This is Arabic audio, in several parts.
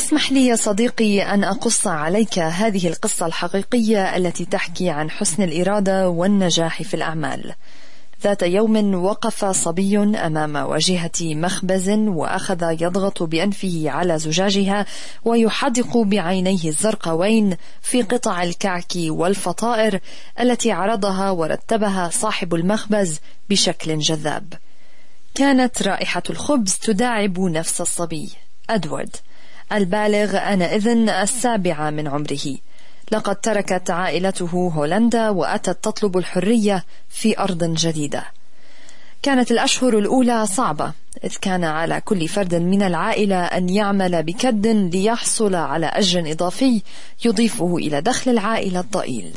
اسمح لي يا صديقي أن أقص عليك هذه القصة الحقيقية التي تحكي عن حسن الإرادة والنجاح في الأعمال. ذات يوم وقف صبي أمام واجهة مخبز وأخذ يضغط بأنفه على زجاجها ويحدق بعينيه الزرقاوين في قطع الكعك والفطائر التي عرضها ورتبها صاحب المخبز بشكل جذاب. كانت رائحة الخبز تداعب نفس الصبي أدوارد البالغ آنئذ 7 من عمره. لقد تركت عائلته هولندا وأتت تطلب الحرية في أرض جديدة. كانت الأشهر الأولى صعبة، إذ كان على كل فرد من العائلة أن يعمل بكد ليحصل على أجر إضافي يضيفه إلى دخل العائلة الضئيل.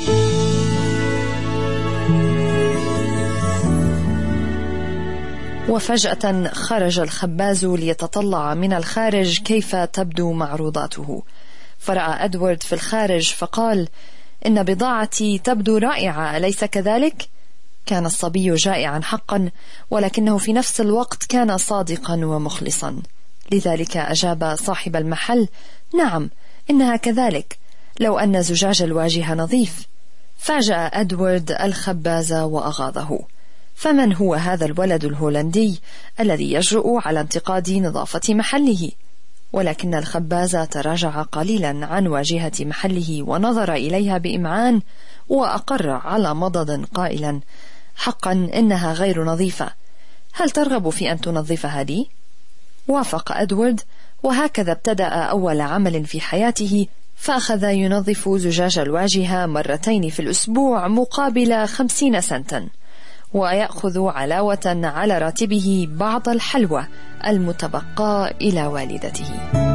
وفجأة خرج الخباز ليتطلع من الخارج كيف تبدو معروضاته، فرأى أدوارد في الخارج فقال: إن بضاعتي تبدو رائعة، أليس كذلك؟ كان الصبي جائعا حقا، ولكنه في نفس الوقت كان صادقا ومخلصا، لذلك أجاب صاحب المحل: نعم، إنها كذلك، لو أن زجاج الواجهة نظيف. فاجأ أدوارد الخباز وأغاظه. فمن هو هذا الولد الهولندي الذي يجرؤ على انتقاد نظافة محله؟ ولكن الخباز تراجع قليلا عن واجهة محله ونظر إليها بإمعان وأقر على مضض قائلا: حقا إنها غير نظيفة، هل ترغب في أن تنظفها لي؟ وافق أدوارد، وهكذا ابتدأ أول عمل في حياته، فأخذ ينظف زجاج الواجهة 2 مرات في الأسبوع مقابل 50 سنتا، ويأخذ علاوة على راتبه بعض الحلوى المتبقى إلى والدته.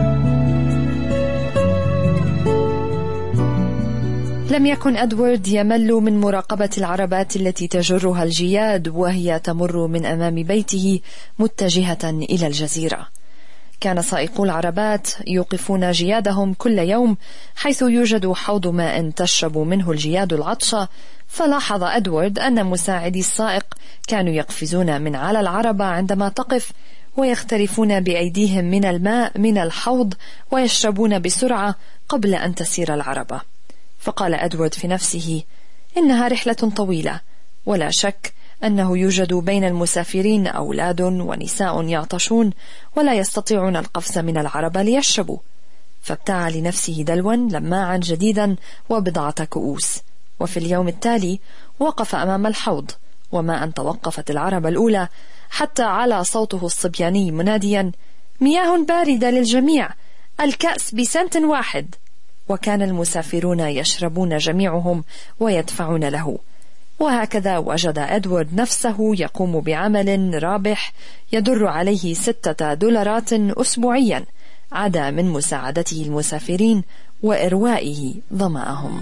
لم يكن أدوارد يمل من مراقبة العربات التي تجرها الجياد وهي تمر من أمام بيته متجهة إلى الجزيرة. كان سائقو العربات يوقفون جيادهم كل يوم حيث يوجد حوض ماء تشرب منه الجياد العطش، فلاحظ أدوارد أن مساعدي السائق كانوا يقفزون من على العربة عندما تقف ويخترفون بأيديهم من الماء من الحوض ويشربون بسرعة قبل أن تسير العربة. فقال أدوارد في نفسه: إنها رحلة طويلة، ولا شك أنه يوجد بين المسافرين أولاد ونساء يعطشون ولا يستطيعون القفز من العربة ليشربوا. فابتاع لنفسه دلوا لماعا جديدا وبضعة كؤوس. وفي اليوم التالي وقف أمام الحوض، وما أن توقفت العربة الأولى حتى على صوته الصبياني مناديا: مياه باردة للجميع، الكأس ب1 سنت. وكان المسافرون يشربون جميعهم ويدفعون له. وهكذا وجد أدوارد نفسه يقوم بعمل رابح يدر عليه 6 دولارات أسبوعيا، عدا من مساعدته المسافرين وإروائه ظمأهم.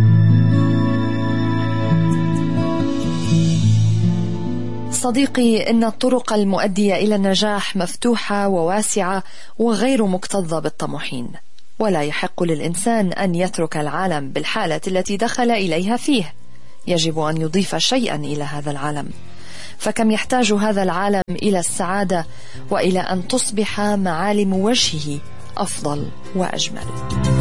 صديقي، إن الطرق المؤدية إلى النجاح مفتوحة وواسعة وغير مكتظة بالطموحين، ولا يحق للإنسان أن يترك العالم بالحالة التي دخل إليها فيه. يجب أن يضيف شيئا إلى هذا العالم، فكم يحتاج هذا العالم إلى السعادة وإلى أن تصبح معالم وجهه أفضل وأجمل.